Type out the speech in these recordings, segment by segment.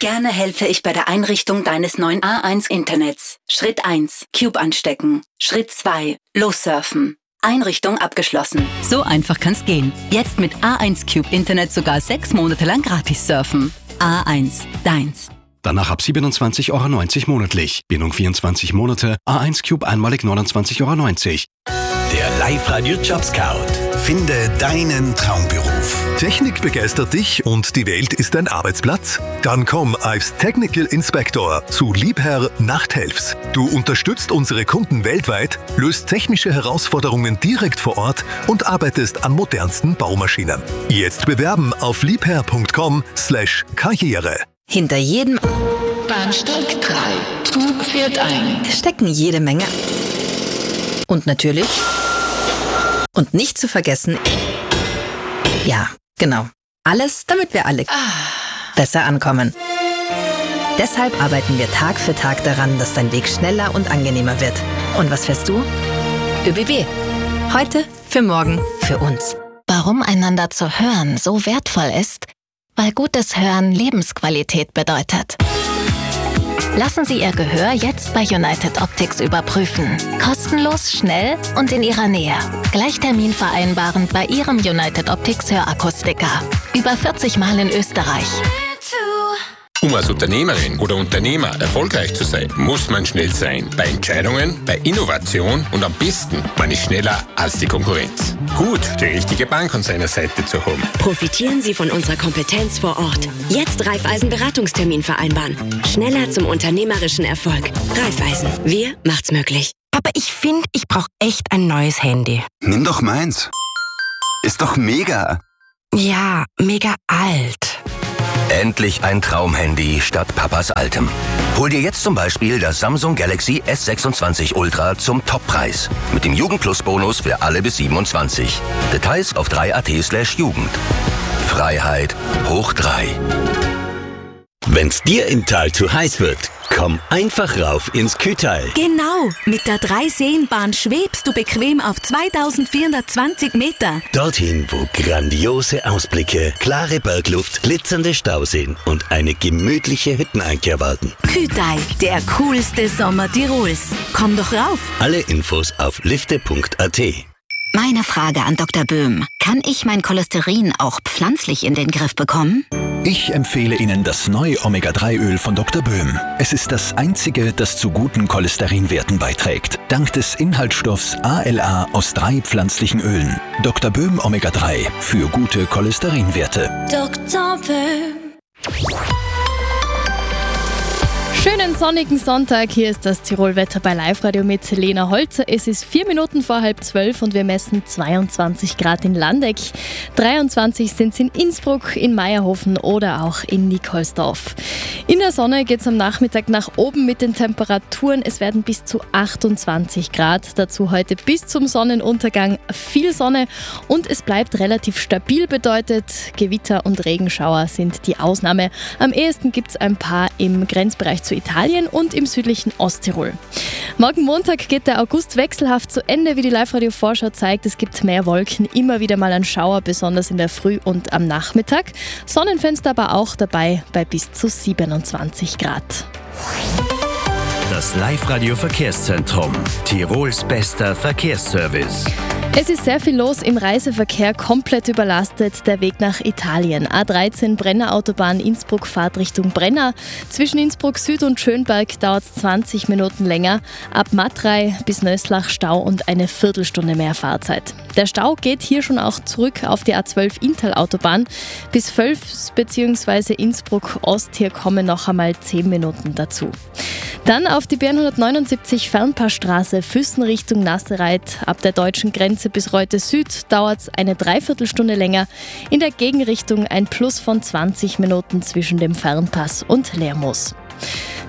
Gerne helfe ich bei der Einrichtung deines neuen A1-Internets. Schritt 1. Cube anstecken. Schritt 2. Lossurfen. Einrichtung abgeschlossen. So einfach kann's gehen. Jetzt mit A1 Cube Internet sogar 6 Monate lang gratis surfen. A1, deins. Danach ab 27,90 € monatlich. Bindung 24 Monate. A1 Cube einmalig 29,90 €. Der Live-Radio Jobscout. Finde deinen Traumberuf. Technik begeistert dich und die Welt ist dein Arbeitsplatz? Dann komm als Technical Inspector zu Liebherr Nachthelfs. Du unterstützt unsere Kunden weltweit, löst technische Herausforderungen direkt vor Ort und arbeitest an modernsten Baumaschinen. Jetzt bewerben auf liebherr.com/Karriere. Hinter jedem Bahnsteig 3. Zug fährt ein. stecken jede Menge. Und natürlich. Und nicht zu vergessen. Ja, genau. Alles, damit wir alle besser ankommen. Deshalb arbeiten wir Tag für Tag daran, dass dein Weg schneller und angenehmer wird. Und was fährst du? ÖBB. Heute, für morgen, für uns. Warum einander zu hören so wertvoll ist? Weil gutes Hören Lebensqualität bedeutet. Lassen Sie Ihr Gehör jetzt bei United Optics überprüfen. Kostenlos, schnell und in Ihrer Nähe. Gleich Termin vereinbaren bei Ihrem United Optics Hörakustiker. Über 40 Mal in Österreich. Um als Unternehmerin oder Unternehmer erfolgreich zu sein, muss man schnell sein. Bei Entscheidungen, bei Innovation und am besten, man ist schneller als die Konkurrenz. Gut, die richtige Bank an seiner Seite zu haben. Profitieren Sie von unserer Kompetenz vor Ort. Jetzt Raiffeisen Beratungstermin vereinbaren. Schneller zum unternehmerischen Erfolg. Raiffeisen, wir macht's möglich. Aber ich finde, ich brauche echt ein neues Handy. Nimm doch meins. Ist doch mega. Ja, mega alt. Endlich ein Traumhandy statt Papas altem. Hol dir jetzt zum Beispiel das Samsung Galaxy S26 Ultra zum Toppreis. Mit dem Jugend-Plus-Bonus für alle bis 27. Details auf 3.at/Jugend. Freiheit hoch 3. Wenn's dir im Tal zu heiß wird, komm einfach rauf ins Kühtal. Genau, mit der 3-Seen-Bahn schwebst du bequem auf 2420 Meter. Dorthin, wo grandiose Ausblicke, klare Bergluft, glitzernde Stauseen und eine gemütliche Hütteneinkehr warten. Kühtal, der coolste Sommer Tirols. Komm doch rauf. Alle Infos auf lifte.at. Meine Frage an Dr. Böhm. Kann ich mein Cholesterin auch pflanzlich in den Griff bekommen? Ich empfehle Ihnen das neue Omega-3-Öl von Dr. Böhm. Es ist das einzige, das zu guten Cholesterinwerten beiträgt. Dank des Inhaltsstoffs ALA aus 3 pflanzlichen Ölen. Dr. Böhm Omega-3 für gute Cholesterinwerte. Dr. Böhm. Schönen sonnigen Sonntag, hier ist das Tirolwetter bei Live-Radio mit Lena Holzer. Es ist 4 Minuten vor 11:30 und wir messen 22 Grad in Landeck. 23 sind es in Innsbruck, in Meierhofen oder auch in Nikolsdorf. In der Sonne geht es am Nachmittag nach oben mit den Temperaturen. Es werden bis zu 28 Grad. Dazu heute bis zum Sonnenuntergang viel Sonne und es bleibt relativ stabil, bedeutet Gewitter und Regenschauer sind die Ausnahme. Am ehesten gibt es ein paar im Grenzbereich zu Italien und im südlichen Osttirol. Morgen Montag geht der August wechselhaft zu Ende, wie die Live-Radio-Vorschau zeigt. Es gibt mehr Wolken, immer wieder mal ein Schauer, besonders in der Früh und am Nachmittag. Sonnenfenster aber auch dabei bei bis zu 27 Grad. Das Live-Radio Verkehrszentrum. Tirols bester Verkehrsservice. Es ist sehr viel los im Reiseverkehr, komplett überlastet der Weg nach Italien. A13 Brenner Autobahn Innsbruck Fahrt Richtung Brenner. Zwischen Innsbruck Süd und Schönberg dauert es 20 Minuten länger. Ab Matrei bis Nöslach Stau und eine Viertelstunde mehr Fahrzeit. Der Stau geht hier schon auch zurück auf die A12 Inntal Autobahn. Bis Völfs bzw. Innsbruck Ost, hier kommen noch einmal 10 Minuten dazu. Dann auf die B179 Fernpassstraße Füssen Richtung Nassereit. Ab der deutschen Grenze bis Reute Süd dauert es eine Dreiviertelstunde länger. In der Gegenrichtung ein Plus von 20 Minuten zwischen dem Fernpass und Lermoos.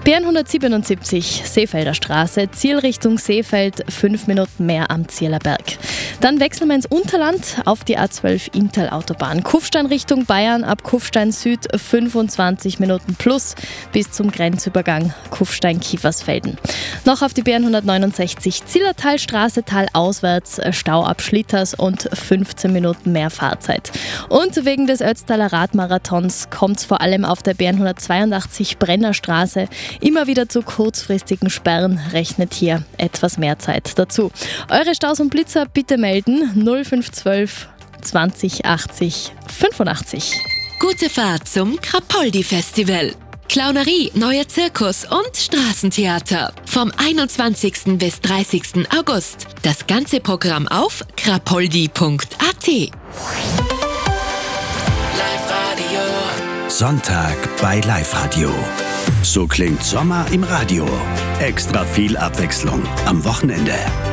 BR177, Seefelder Straße, Zielrichtung Seefeld, 5 Minuten mehr am Zielerberg. Dann wechseln wir ins Unterland auf die A12 Inntal-Autobahn. Kufstein Richtung Bayern, ab Kufstein Süd 25 Minuten plus bis zum Grenzübergang Kufstein-Kiefersfelden. Noch auf die BR169 Zillertalstraße, talauswärts, Stau ab Schlitters und 15 Minuten mehr Fahrzeit. Und wegen des Ötztaler Radmarathons kommt es vor allem auf der BR182 Brennerstraße immer wieder zu kurzfristigen Sperren, rechnet hier etwas mehr Zeit dazu. Eure Staus und Blitzer bitte melden 0512 20 80 85. Gute Fahrt zum Krapoldi-Festival. Clownerie, neuer Zirkus und Straßentheater. Vom 21. bis 30. August. Das ganze Programm auf krapoldi.at. Sonntag bei Live Radio. So klingt Sommer im Radio. Extra viel Abwechslung am Wochenende.